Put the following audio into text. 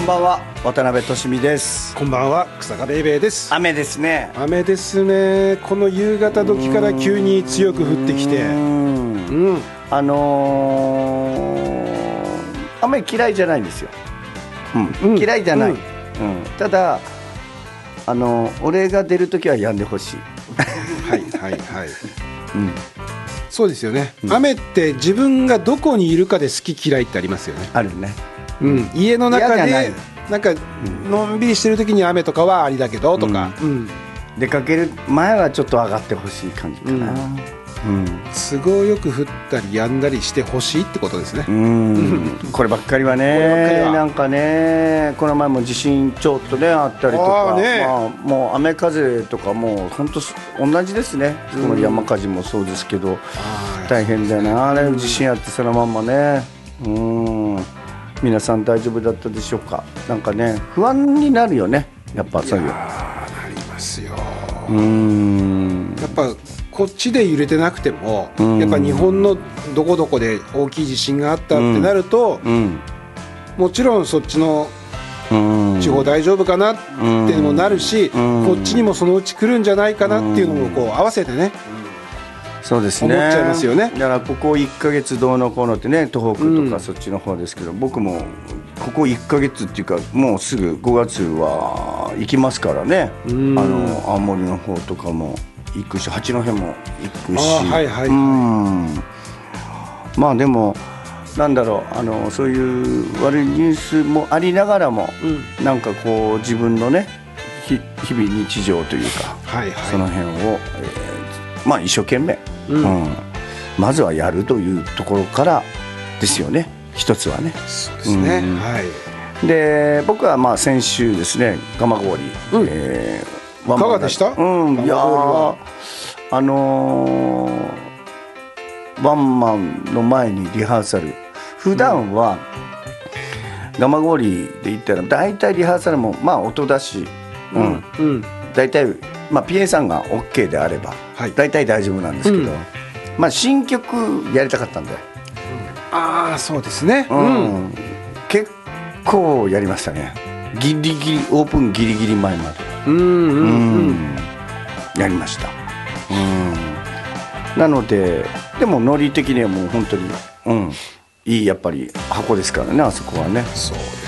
んばんは、渡辺俊美です。 こんばんは、草加ベイベーです。 雨ですね。 雨ですね。この夕方時から急に強く降ってきて、 雨嫌いじゃないんですよ。嫌いじゃない。ただ俺が出るときは止んでほしい。 はいはいはい。そうですよね。雨って自分がどこにいるかで好き嫌いってありますよね。 あるね。 家の中でなんかのんびりしてる時に雨とかはありだけどとか、 出かける前はちょっと上がってほしい感じかな。 都合よく降ったり止んだりしてほしいってことですね。 こればっかりはね、なんかね、この前も地震ちょっとねあったりとか、もう雨風とかもう本当同じですね。この山火事もそうですけど、大変だよな、あれ地震あってそのまんまね。皆さん大丈夫だったでしょうか。なんかね、不安になるよね、やっぱそういう。 なりますよ。やっぱこっちで揺れてなくても、やっぱ日本のどこどこで大きい地震があったってなると、もちろんそっちの地方大丈夫かなっていうのもなるし、こっちにもそのうち来るんじゃないかなっていうのもこう合わせてね、 そうですね、 思っちゃいますよね。 だからここ1ヶ月どうのこうのってね、東北とかそっちの方ですけど、僕もここ1ヶ月っていうかもうすぐ5月は行きますからね。青森の方とかも行くし、八戸も行くし、まあでもなんだろう、そういう悪いニュースもありながらも、なんかこう自分のね日々日常というか、その辺を、まあ一生懸命、まずはやるというところからですよね、一つはね。 そうですね。 で僕はまあ先週ですね、蒲郡、 いかがでした？ いやワンマンの前にリハーサル、普段は蒲郡で言ったら大体リハーサルもまあ音出し、大体まあ PA さんが OK であれば大体大丈夫なんですけど、まあ新曲やりたかったんで、 そうですね。 結構やりましたね。ギリギリオープンギリギリ前までやりました。なのででもノリ的にはもう本当にいい、やっぱり箱ですからね、あそこはね。 そうです